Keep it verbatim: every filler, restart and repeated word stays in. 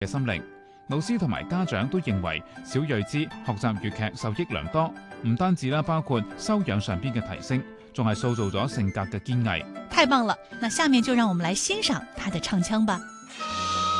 嘅心靈。老師同埋家長都認為小睿之學習粵劇受益良多，唔單止啦，包括修養上邊嘅提升，仲係塑造咗性格嘅堅毅。 太棒了！那下面就讓我們來欣賞他的唱腔吧。